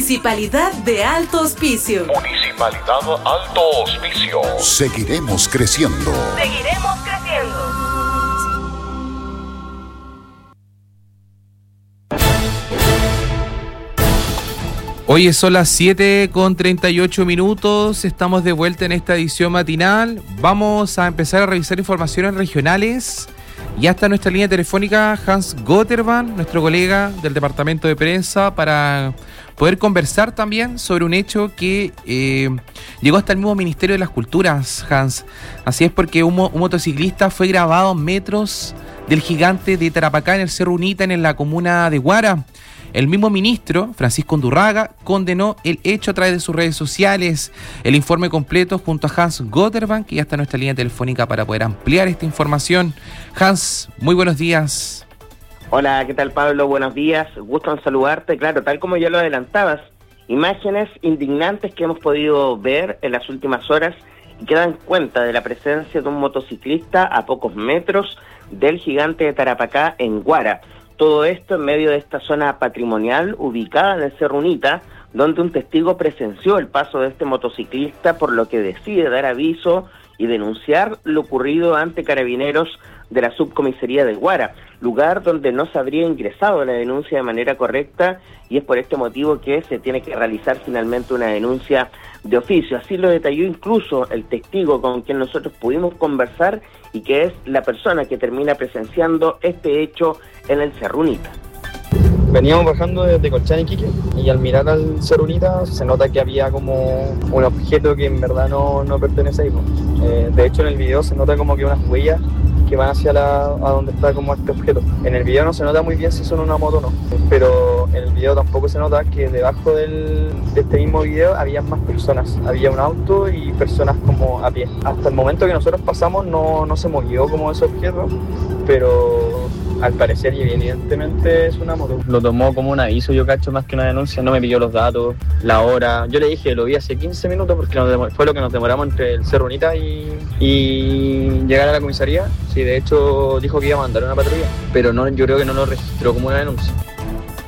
Municipalidad de Alto Hospicio. Municipalidad Alto Hospicio. Seguiremos creciendo. Seguiremos creciendo. Hoy son las 7:38, estamos de vuelta en esta edición matinal. Vamos a empezar a revisar informaciones regionales. Ya está en nuestra línea telefónica Hans Gotterman, nuestro colega del departamento de prensa, para poder conversar también sobre un hecho que llegó hasta el mismo Ministerio de las Culturas, Hans. Así es, porque un motociclista fue grabado a metros del gigante de Tarapacá en el Cerro Unita, en la comuna de Guara. El mismo ministro, Francisco Undurraga, condenó el hecho a través de sus redes sociales. El informe completo junto a Hans Gotterman, que ya está en nuestra línea telefónica para poder ampliar esta información. Hans, muy buenos días. Hola, ¿qué tal, Pablo? Buenos días, gusto en saludarte. Claro, tal como ya lo adelantabas, imágenes indignantes que hemos podido ver en las últimas horas y que dan cuenta de la presencia de un motociclista a pocos metros del gigante de Tarapacá en Guara. Todo esto en medio de esta zona patrimonial ubicada en el Cerro Unita, donde un testigo presenció el paso de este motociclista, por lo que decide dar aviso y denunciar lo ocurrido ante carabineros de la subcomisaría de Guara, lugar donde no se habría ingresado la denuncia de manera correcta, y es por este motivo que se tiene que realizar finalmente una denuncia de oficio. Así lo detalló incluso el testigo con quien nosotros pudimos conversar y que es la persona que termina presenciando este hecho en el Cerro Unita. Veníamos bajando desde Colchán, Iquique, y al mirar al Cerro Unita se nota que había como un objeto que en verdad no pertenece ahí. De hecho, en el video se nota como que unas huellas que van hacia a donde está como este objeto. En el video no se nota muy bien si son una moto o no, pero en el video tampoco se nota que debajo de este mismo video había más personas. Había un auto y personas como a pie. Hasta el momento que nosotros pasamos no se movió como ese objeto, pero al parecer y evidentemente es una moto. Lo tomó como un aviso, yo cacho, más que una denuncia. No me pidió los datos, la hora. Yo le dije, lo vi hace 15 minutos porque fue lo que nos demoramos entre el Cerro Unita y llegar a la comisaría. Sí, de hecho dijo que iba a mandar una patrulla, pero no, yo creo que no lo registró como una denuncia.